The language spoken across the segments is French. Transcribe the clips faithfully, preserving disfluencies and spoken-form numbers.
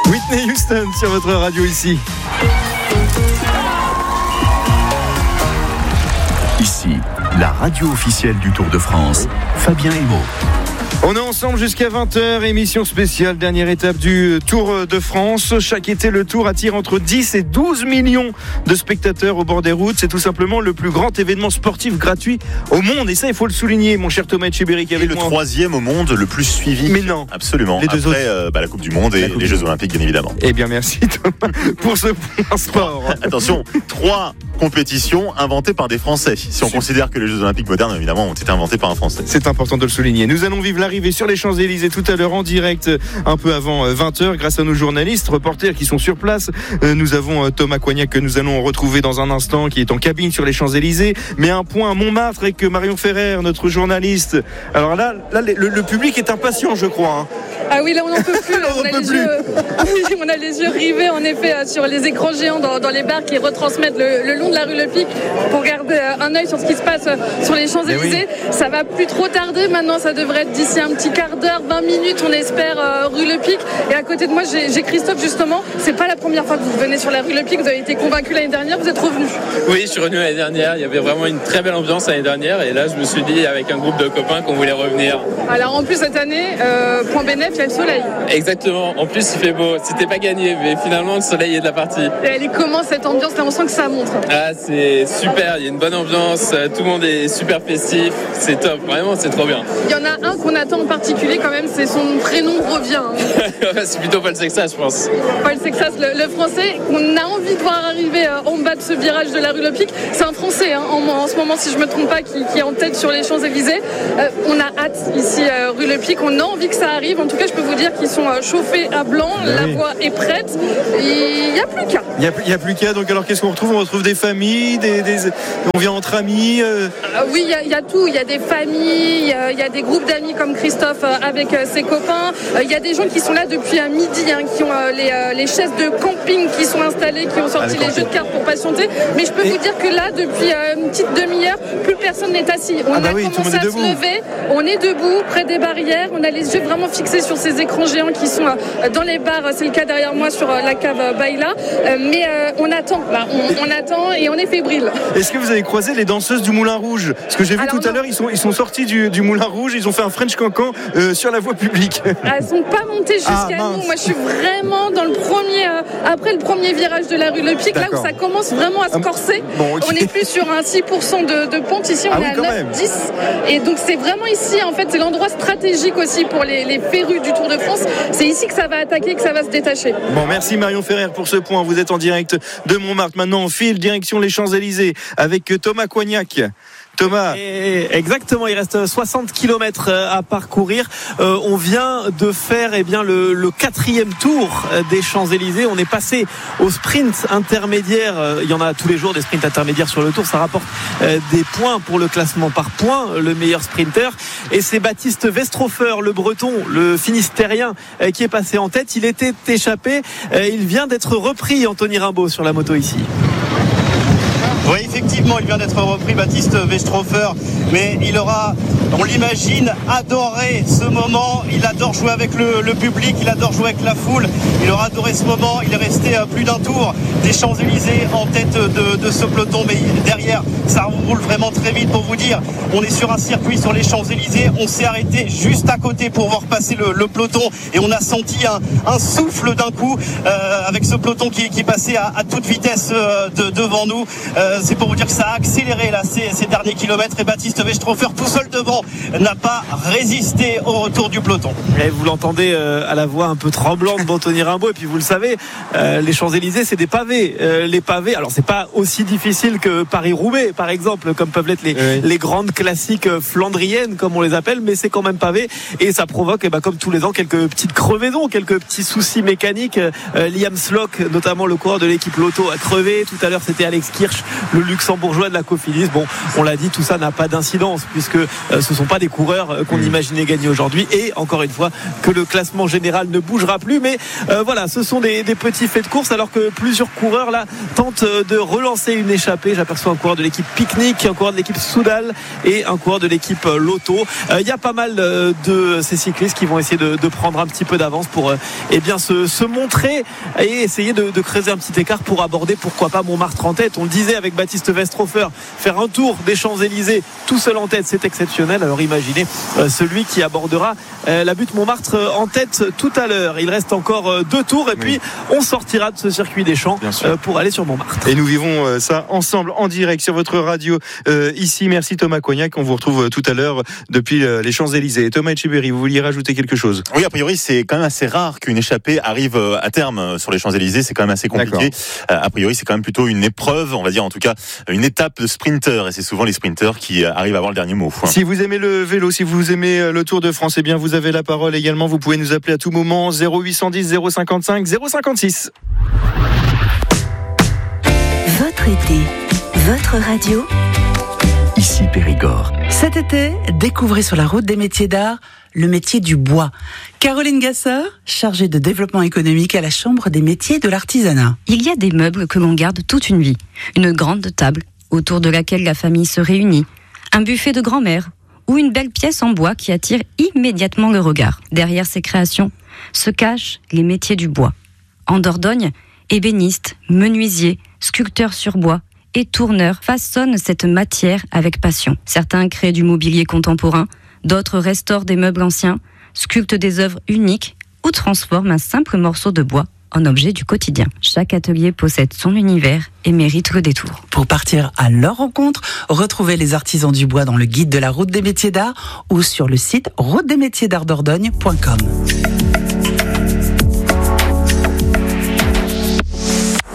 Whitney Houston sur votre radio ici. Ici, la radio officielle du Tour de France, Fabien Hémau. On est ensemble jusqu'à vingt heures, émission spéciale, dernière étape du Tour de France. Chaque été, le Tour attire entre dix et douze millions de spectateurs au bord des routes. C'est tout simplement le plus grand événement sportif gratuit au monde. Et ça, il faut le souligner, mon cher Thomas Etcheberry qui est avec le moi. troisième au monde, le plus suivi. Mais non. Absolument. Les deux Après, autres. euh, bah, la Coupe du Monde et les Jeux Olympiques, bien évidemment. Eh bien, merci Thomas pour ce point sport. Attention, trois compétitions inventées par des Français. Si on considère que les Jeux Olympiques modernes, évidemment, ont été inventés par un Français. C'est important de le souligner. Nous allons vivre l'arrivée sur les Champs-Élysées tout à l'heure en direct, un peu avant vingt heures, grâce à nos journalistes, reporters qui sont sur place. Nous avons Thomas Coignac que nous allons retrouver dans un instant, qui est en cabine sur les Champs-Élysées. Mais un point à Montmartre avec Marion Ferrer, notre journaliste. Alors là, là le, le public est impatient, je crois. Hein. Ah oui, là on n'en peut plus. on, on, a peut les plus. Yeux, on a les yeux rivés en effet sur les écrans géants dans, dans les bars qui retransmettent le, le long de la rue Le Pic pour garder un œil sur ce qui se passe sur les Champs-Élysées. Oui. Ça va plus trop tarder maintenant, ça devrait être d'ici un petit quart d'heure, vingt minutes on espère, euh, rue Le Pic. Et à côté de moi j'ai, j'ai Christophe justement. C'est pas la première fois que vous venez sur la rue Le Pic, vous avez été convaincu l'année dernière, vous êtes revenu. Oui, je suis revenu l'année dernière, il y avait vraiment une très belle ambiance l'année dernière et là je me suis dit avec un groupe de copains qu'on voulait revenir. Alors en plus cette année, euh, point bénéf, il y a le soleil. Exactement, en plus il fait beau, c'était pas gagné mais finalement le soleil est de la partie. Et elle est comment cette ambiance là, on sent que ça montre. Ah c'est super, il y a une bonne ambiance, tout le monde est super festif, c'est top, vraiment c'est trop bien. Il y en a un qu'on attend en particulier quand même, c'est son prénom revient. Hein. C'est plutôt Paul Sexas je pense. Paul Sexas, le, le français qu'on a envie de voir arriver en bas de ce virage de la rue Le Pic, c'est un français hein, en, en ce moment si je me trompe pas qui, qui est en tête sur les Champs-Élysées. Euh, on a hâte ici euh, rue Le Pic, on a envie que ça arrive, en tout cas je peux vous dire qu'ils sont euh, chauffés à blanc, ben la oui. voie est prête, il n'y a plus qu'à. Il n'y a, a plus qu'à, donc alors qu'est-ce qu'on retrouve? On retrouve des familles, des, des, on vient entre amis euh... euh, Oui, il y, y a tout, il y a des familles, il y, y a des groupes d'amis comme Christophe euh, avec euh, ses copains, il euh, y a des gens qui sont là depuis un midi, hein, qui ont euh, les, euh, les chaises de camping qui sont installées, qui ont sorti ah, les jeux de cartes pour patienter, mais je peux Et... vous dire que là, depuis euh, une petite demi-heure, plus personne n'est assis. On ah bah a oui, commencé à se lever, on est debout, près des barrières, on a les yeux vraiment fixés sur ces écrans géants qui sont euh, dans les bars, c'est le cas derrière moi sur euh, la cave euh, Baïla, euh, mais euh, on attend, là, on, on attend et on est fébrile. Est-ce que vous avez croisé les danseuses du Moulin Rouge? Parce que j'ai vu Alors, tout non. à l'heure, ils sont, ils sont sortis du, du Moulin Rouge, ils ont fait un French Cancan euh, sur la voie publique. Elles sont pas montées jusqu'à ah, nous, moi je suis vraiment dans le premier, euh, après le premier virage de la rue Le Pic, D'accord. là où ça commence vraiment à se corser. Bon, okay. On est plus sur un six pour cent de, de pente, ici on ah, est oui, à neuf dix. Et donc c'est vraiment ici, en fait, c'est l'endroit stratégique aussi pour les, les férus du Tour de France. C'est ici que ça va attaquer, que ça va se détacher. Bon, merci Marion Ferrer pour ce point. Vous êtes en direct de Montmartre. Maintenant, on file direction les Champs-Élysées avec Thomas Coignac. Thomas. Et exactement, il reste soixante kilomètres à parcourir. Euh, on vient de faire eh bien, le, le quatrième tour des Champs-Élysées. On est passé au sprint intermédiaire. Il y en a tous les jours des sprints intermédiaires sur le tour. Ça rapporte euh, des points pour le classement par points, le meilleur sprinter. Et c'est Baptiste Westrofer, le breton, le finistérien, euh, qui est passé en tête. Il était échappé. Euh, il vient d'être repris, Anthony Rimbaud, sur la moto ici. Oui, effectivement, il vient d'être repris, Baptiste Westrofer, mais il aura, on l'imagine, adoré ce moment. Il adore jouer avec le, le public, il adore jouer avec la foule. Il aura adoré ce moment. Il est resté à plus d'un tour des Champs-Élysées en tête de, de ce peloton, mais derrière, ça roule vraiment très vite. Pour vous dire, on est sur un circuit sur les Champs-Élysées. On s'est arrêté juste à côté pour voir passer le, le peloton et on a senti un, un souffle d'un coup euh, avec ce peloton qui, qui passait à, à toute vitesse euh, de, devant nous. Euh, C'est pour vous dire que ça a accéléré là ces, ces derniers kilomètres et Baptiste Westrofer tout seul devant n'a pas résisté au retour du peloton. Et vous l'entendez euh, à la voix un peu tremblante d'Anthony Rimbaud, et puis vous le savez, euh, les Champs-Élysées c'est des pavés. Euh, les pavés, alors c'est pas aussi difficile que Paris-Roubaix par exemple, comme peuvent l'être les, oui. les grandes classiques flandriennes comme on les appelle, mais c'est quand même pavé et ça provoque eh ben, comme tous les ans quelques petites crevaisons, quelques petits soucis mécaniques. euh, Liam Slock, notamment le coureur de l'équipe Lotto, a crevé. Tout à l'heure c'était Alex Kirch, le Luxe luxembourgeois de la Cofidis. Bon, on l'a dit, tout ça n'a pas d'incidence puisque euh, ce ne sont pas des coureurs euh, qu'on mmh. imaginait gagner aujourd'hui. Et encore une fois, que le classement général ne bougera plus. Mais euh, voilà, ce sont des, des petits faits de course alors que plusieurs coureurs là tentent de relancer une échappée. J'aperçois un coureur de l'équipe Picnic, un coureur de l'équipe Soudal et un coureur de l'équipe Lotto. Il euh, y a pas mal euh, de ces cyclistes qui vont essayer de, de prendre un petit peu d'avance pour euh, eh bien se, se montrer et essayer de, de creuser un petit écart pour aborder pourquoi pas Montmartre en tête. On le disait avec Baptiste Westhofer, faire un tour des Champs-Élysées tout seul en tête, c'est exceptionnel. Alors imaginez euh, celui qui abordera euh, la butte Montmartre euh, en tête tout à l'heure. Il reste encore euh, deux tours et puis oui. on sortira de ce circuit des Champs euh, pour aller sur Montmartre. Et nous vivons euh, ça ensemble en direct sur votre radio euh, ici. Merci Thomas Coignac. On vous retrouve euh, tout à l'heure depuis euh, les Champs-Élysées. Thomas Etcheberry, vous vouliez rajouter quelque chose? Oui, a priori, c'est quand même assez rare qu'une échappée arrive euh, à terme euh, sur les Champs-Élysées. C'est quand même assez compliqué. Euh, a priori, c'est quand même plutôt une épreuve, on va dire en tout cas une étape de sprinter. Et c'est souvent les sprinters qui euh, arrivent à avoir le dernier mot. Hein. Si vous aimez le vélo, si vous aimez le Tour de France, eh bien vous avez la parole également. Vous pouvez nous appeler à tout moment zéro huit cent dix zéro cinquante-cinq zéro cinquante-six. Votre été, votre radio. Ici Périgord. Cet été, découvrez sur la route des métiers d'art le métier du bois. Caroline Gasseur, chargée de développement économique à la Chambre des métiers de l'artisanat. Il y a des meubles que l'on garde toute une vie. Une grande table autour de laquelle la famille se réunit. Un buffet de grand-mère ou une belle pièce en bois qui attire immédiatement le regard. Derrière ces créations se cachent les métiers du bois. En Dordogne, ébénistes, menuisiers, sculpteurs sur bois et tourneurs façonnent cette matière avec passion. Certains créent du mobilier contemporain, d'autres restaurent des meubles anciens, sculptent des œuvres uniques ou transforment un simple morceau de bois en objet du quotidien. Chaque atelier possède son univers et mérite le détour. Pour partir à leur rencontre, retrouvez les artisans du bois dans le guide de la route des métiers d'art ou sur le site route des métiers d'art dordogne point com.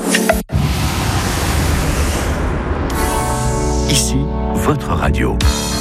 Ici, votre radio.